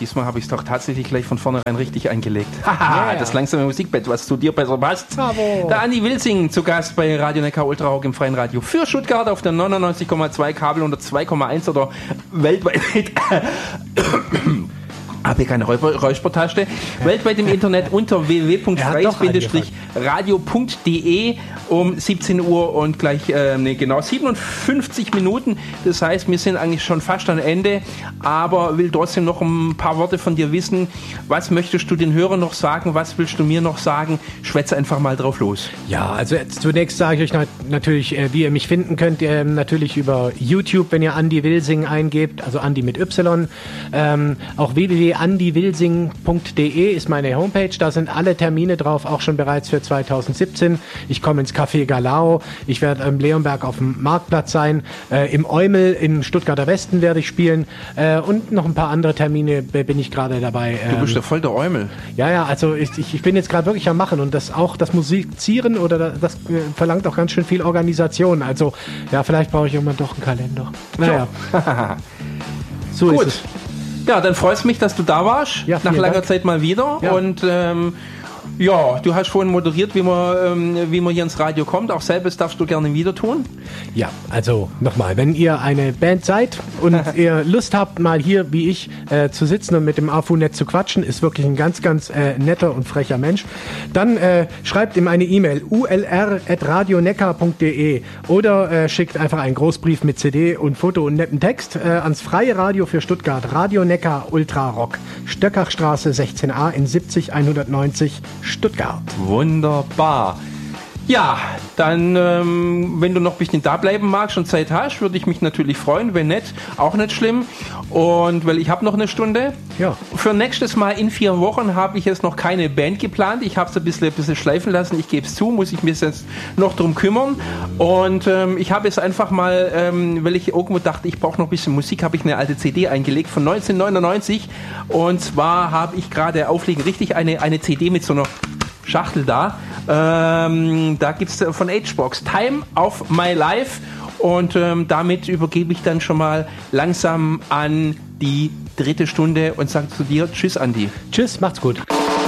diesmal habe ich es doch tatsächlich gleich von vornherein richtig eingelegt. Haha, das langsame Musikbett, was zu dir besser passt. Bravo. Der Andi Wilsing zu Gast bei Radio Neckar Ultra Rock im freien Radio für Stuttgart auf der 99,2 Kabel und der 2,1 oder weltweit. Habe keine Räuspertaste. Weltweit im Internet unter www.freies-radio.de um 17 Uhr und gleich 57 Minuten. Das heißt, wir sind eigentlich schon fast am Ende, aber will trotzdem noch ein paar Worte von dir wissen. Was möchtest du den Hörern noch sagen? Was willst du mir noch sagen? Schwätz einfach mal drauf los. Ja, also zunächst sage ich euch natürlich, wie ihr mich finden könnt. Natürlich über YouTube, wenn ihr Andi Wilsing eingebt, also Andi mit Y. Auch www.andiwilsing.de ist meine Homepage. Da sind alle Termine drauf, auch schon bereits für 2017. Ich komme ins Café Galao. Ich werde im Leonberg auf dem Marktplatz sein. Im Eumel im Stuttgarter Westen werde ich spielen. Und noch ein paar andere Termine bin ich gerade dabei. Du bist ja voll der Eumel. Ja, also ich bin jetzt gerade wirklich am Machen und das Musizieren oder das verlangt auch ganz schön viel Organisation. Also ja, vielleicht brauche ich irgendwann doch einen Kalender. Naja. So gut. ist es. Ja, dann freust mich, dass du da warst. Ja, nach langer Dank. Zeit mal wieder. Ja. Und ja, du hast vorhin moderiert, wie man hier ins Radio kommt. Auch selbst darfst du gerne wieder tun. Ja, also nochmal, wenn ihr eine Band seid und ihr Lust habt, mal hier wie ich zu sitzen und mit dem AFU nett zu quatschen, ist wirklich ein ganz, ganz netter und frecher Mensch, dann schreibt ihm eine E-Mail ulr@radioneckar.de oder schickt einfach einen Großbrief mit CD und Foto und netten Text ans Freie Radio für Stuttgart, Radio Neckar Ultra Rock, Stöckachstraße 16a in 70190 Stuttgart. Wunderbar. Ja, dann, wenn du noch ein bisschen da bleiben magst und Zeit hast, würde ich mich natürlich freuen. Wenn nicht, auch nicht schlimm. Und weil ich habe noch eine Stunde. Ja. Für nächstes Mal in 4 Wochen habe ich jetzt noch keine Band geplant. Ich habe es ein bisschen schleifen lassen. Ich gebe es zu, muss ich mich jetzt noch drum kümmern. Und ich habe jetzt einfach mal, weil ich irgendwo dachte, ich brauche noch ein bisschen Musik, habe ich eine alte CD eingelegt von 1999. Und zwar habe ich gerade auflegen richtig eine CD mit so einer Schachtel da. Da gibt es von Hbox Time of My Life und damit übergebe ich dann schon mal langsam an die 3. Stunde und sage zu dir Tschüss, Andi. Tschüss, macht's gut.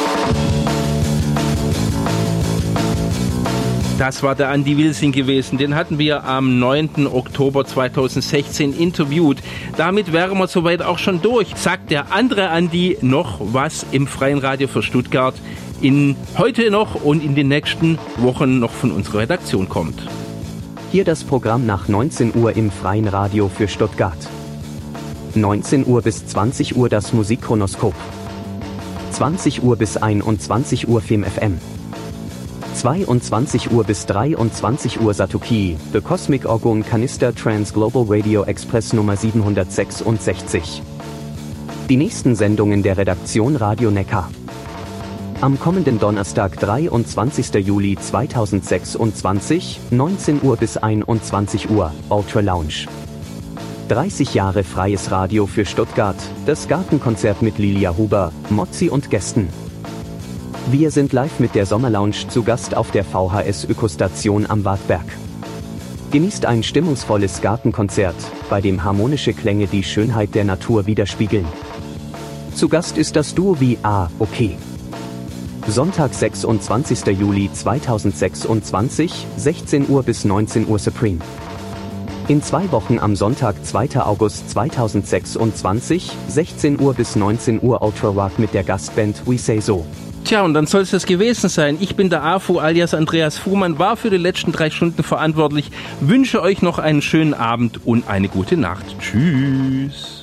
Das war der Andi Wilsing gewesen. Den hatten wir am 9. Oktober 2016 interviewt. Damit wären wir soweit auch schon durch. Sagt der andere Andi noch was im freien Radio für Stuttgart heute noch und in den nächsten Wochen noch von unserer Redaktion kommt. Hier das Programm nach 19 Uhr im freien Radio für Stuttgart. 19 Uhr bis 20 Uhr das Musikchronoskop. 20 Uhr bis 21 Uhr Film FM. 22 Uhr bis 23 Uhr Satuki, The Cosmic Orgon Canister Trans Global Radio Express Nummer 766. Die nächsten Sendungen der Redaktion Radio Neckar. Am kommenden Donnerstag, 23. Juli 2026, 19 Uhr bis 21 Uhr, Ultra Lounge. 30 Jahre freies Radio für Stuttgart, das Gartenkonzert mit Lilia Huber, Mozzi und Gästen. Wir sind live mit der Sommerlounge zu Gast auf der VHS Ökostation am Wartberg. Genießt ein stimmungsvolles Gartenkonzert, bei dem harmonische Klänge die Schönheit der Natur widerspiegeln. Zu Gast ist das Duo wie okay. Sonntag, 26. Juli 2026, 16 Uhr bis 19 Uhr Supreme. In 2 Wochen am Sonntag, 2. August 2026, 16 Uhr bis 19 Uhr Ultra Rock mit der Gastband We Say So. Tja, und dann soll es das gewesen sein. Ich bin der AFU alias Andreas Fuhrmann, war für die letzten 3 Stunden verantwortlich. Wünsche euch noch einen schönen Abend und eine gute Nacht. Tschüss.